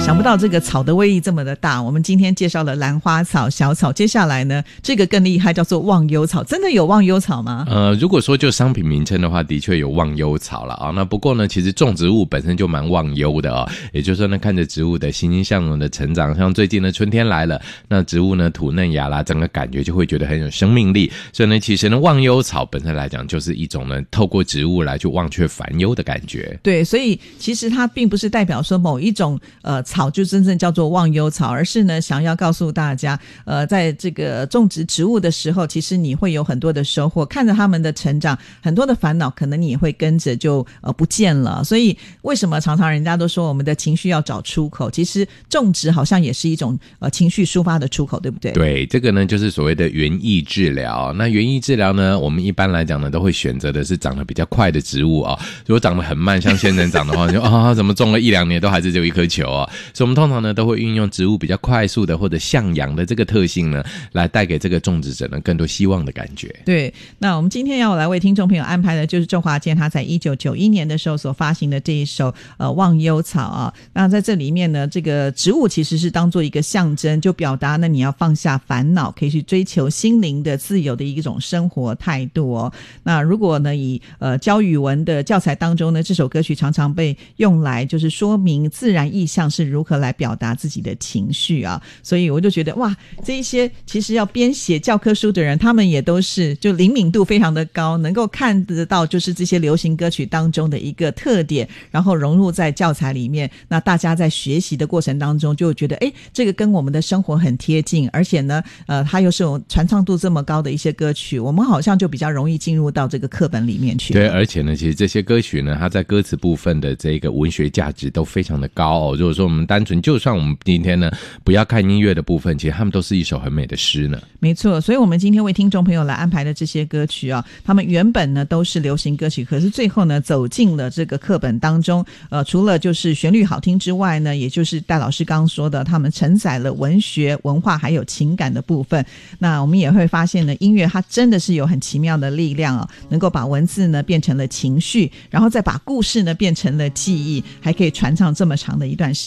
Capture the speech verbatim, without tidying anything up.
想不到这个草的威力这么的大。我们今天介绍了兰花草、小草，接下来呢，这个更厉害，叫做忘忧草。真的有忘忧草吗？ 呃，如果说就商品名称的话，的确有忘忧草了啊。那不过呢，其实种植物本身就蛮忘忧的啊。也就是说呢，看着植物的欣欣向荣的成长，像最近呢春天来了，那植物呢吐嫩芽啦，整个感觉就会觉得很有生命力。所以呢，其实呢，忘忧草本身来讲，就是一种呢透过植物来去忘却烦忧的感觉。 对，所以其实它并不是代表说某一种呃草就真正叫做忘忧草，而是呢想要告诉大家，呃，在这个种植植物的时候，其实你会有很多的收获，看着他们的成长，很多的烦恼可能你也会跟着就呃不见了。所以为什么常常人家都说我们的情绪要找出口，其实种植好像也是一种呃情绪抒发的出口，对不对？ 对，这个呢就是所谓的园艺治疗。那园艺治疗呢，我们一般来讲呢都会选择的是长得比较快的植物啊。如果长得很慢，像仙人掌的话，就啊怎么种了一两年都还是只有一颗球啊。所以我们通常呢都会运用植物比较快速的或者向阳的这个特性呢，来带给这个种植者呢更多希望的感觉。 对，那我们今天要来为听众朋友安排的就是周华健他在一九九一年的时候所发行的这一首呃忘忧草啊。那在这里面呢，这个植物其实是当做一个象征，就表达呢你要放下烦恼，可以去追求心灵的自由的一种生活态度哦。那如果呢以呃教语文的教材当中呢，这首歌曲常常被用来就是说明自然意象是如何来表达自己的情绪啊。所以我就觉得哇，这一些其实要编写教科书的人，他们也都是就灵敏度非常的高，能够看得到就是这些流行歌曲当中的一个特点，然后融入在教材里面。那大家在学习的过程当中就觉得诶，这个跟我们的生活很贴近，而且呢呃，它又是有传唱度这么高的一些歌曲，我们好像就比较容易进入到这个课本里面去。 对，而且呢其实这些歌曲呢，它在歌词部分的这个文学价值都非常的高哦。如果说我们单纯就算我们今天呢不要看音乐的部分，其实他们都是一首很美的诗呢。 没错，所以我们今天为听众朋友来安排的这些歌曲啊，他们原本呢都是流行歌曲，可是最后呢走进了这个课本当中。呃，除了就是旋律好听之外呢，也就是戴老师刚刚说的，他们承载了文学、文化还有情感的部分。那我们也会发现呢，音乐它真的是有很奇妙的力量啊，能够把文字呢变成了情绪，然后再把故事呢变成了记忆，还可以传唱这么长的一段时间。